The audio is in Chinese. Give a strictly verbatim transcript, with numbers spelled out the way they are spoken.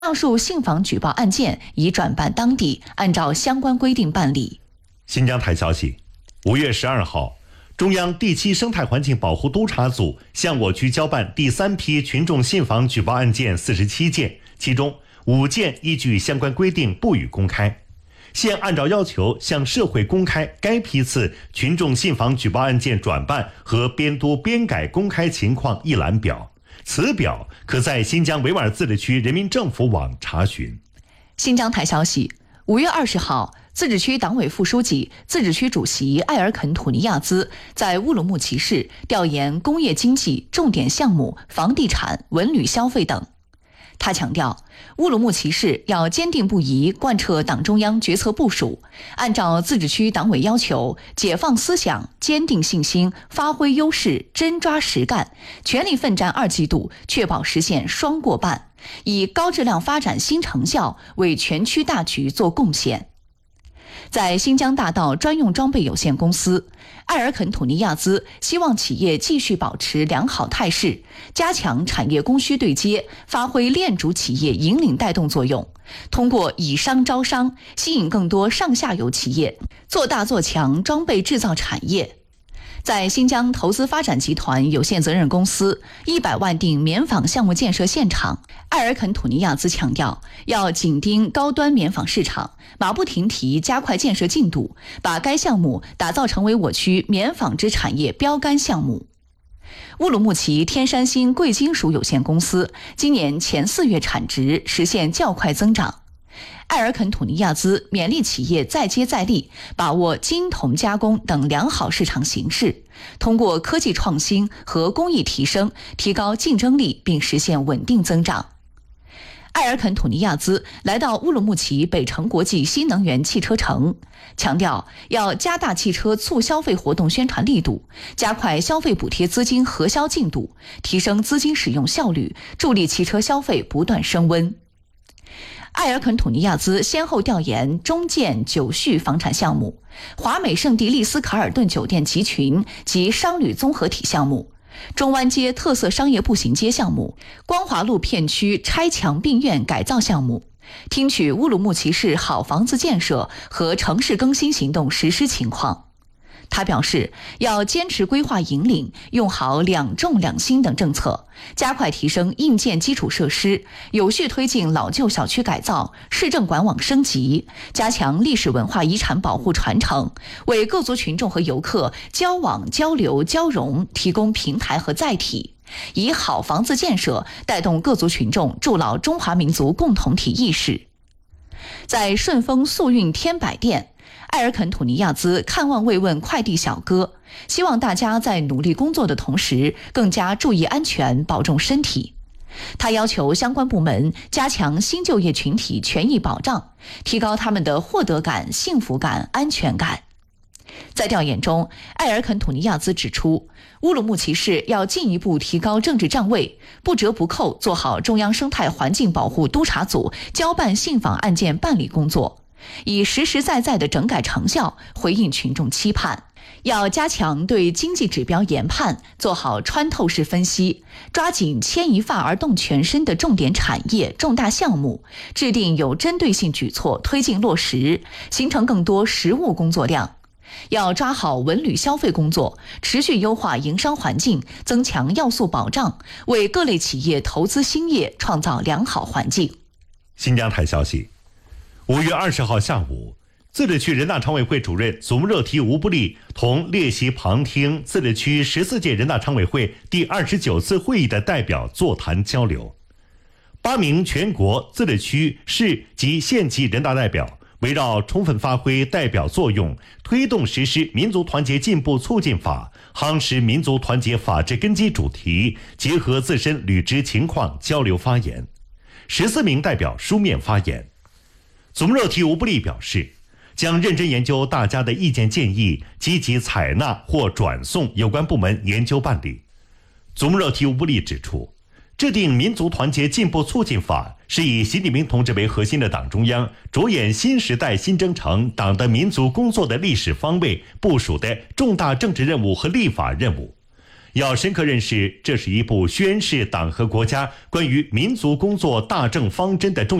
上述信访举报案件已转办当地，按照相关规定办理。 新疆台消息，五月十二号，中央第七生态环境保护督察组向我区交办第三批群众信访举报案件四十七件，其中五件依据相关规定不予公开。现按照要求向社会公开该批次群众信访举报案件转办和编督编改公开情况一览表，此表可在新疆维吾尔自治区人民政府网查询。 新疆台消息，五月二十号，自治区党委副书记、自治区主席艾尔肯土尼亚兹在乌鲁木齐市调研工业经济重点项目、房地产、文旅消费等。他强调，乌鲁木齐市要坚定不移贯彻党中央决策部署，按照自治区党委要求，解放思想，坚定信心，发挥优势，真抓实干，全力奋战二季度，确保实现双过半，以高质量发展新成效为全区大局做贡献。在新疆大道专用装备有限公司，艾尔肯土尼亚兹希望企业继续保持良好态势，加强产业供需对接，发挥链主企业引领带动作用，通过以商招商，吸引更多上下游企业，做大做强装备制造产业。在新疆投资发展集团有限责任公司一百万订棉纺项目建设现场，艾尔肯土尼亚兹强调，要紧盯高端棉纺市场，马不停蹄加快建设进度，把该项目打造成为我区棉纺织产业标杆项目。乌鲁木齐天山新贵金属有限公司今年前四月产值实现较快增长。艾尔肯土尼亚兹勉励企业再接再厉，把握金铜加工等良好市场形势，通过科技创新和工艺提升，提高竞争力并实现稳定增长。艾尔肯土尼亚兹来到乌鲁木齐北城国际新能源汽车城，强调要加大汽车促消费活动宣传力度，加快消费补贴资金核销进度，提升资金使用效率，助力汽车消费不断升温。艾尔肯土尼亚兹先后调研中建九序房产项目、华美圣地丽思卡尔顿酒店集群及商旅综合体项目、中湾街特色商业步行街项目、光华路片区拆墙并院改造项目，听取乌鲁木齐市好房子建设和城市更新行动实施情况。他表示，要坚持规划引领，用好两重两新等政策，加快提升硬件基础设施，有序推进老旧小区改造、市政管网升级，加强历史文化遗产保护传承，为各族群众和游客交往、交流、交融提供平台和载体，以好房子建设带动各族群众筑牢中华民族共同体意识。在顺丰速运天百店，艾尔肯土尼亚兹看望慰问快递小哥，希望大家在努力工作的同时，更加注意安全，保重身体。他要求相关部门加强新就业群体权益保障，提高他们的获得感、幸福感、安全感。在调研中，艾尔肯土尼亚兹指出，乌鲁木齐市要进一步提高政治站位，不折不扣做好中央生态环境保护督察组交办信访案件办理工作，以实实在在的整改成效回应群众期盼。要加强对经济指标研判，做好穿透式分析，抓紧牵一发而动全身的重点产业、重大项目，制定有针对性举措，推进落实，形成更多实务工作量。要抓好文旅消费工作，持续优化营商环境，增强要素保障，为各类企业投资兴业创造良好环境。 新疆台消息，五月二十号下午，自治区人大常委会主任祖木热提吴布利同列席旁听自治区十四届人大常委会第二十九次会议的代表座谈交流。八名全国、自治区、市及县级人大代表围绕充分发挥代表作用，推动实施民族团结进步促进法，夯实民族团结法治根基主题，结合自身履职情况交流发言。十四名代表书面发言。祖木热提吴布利表示，将认真研究大家的意见建议，积极采纳或转送有关部门研究办理。祖木热提吴布利指出，制定民族团结进步促进法是以习近平同志为核心的党中央着眼新时代新征程党的民族工作的历史方位部署的重大政治任务和立法任务， 要深刻认识这是一部宣示党和国家关于民族工作大政方针的重要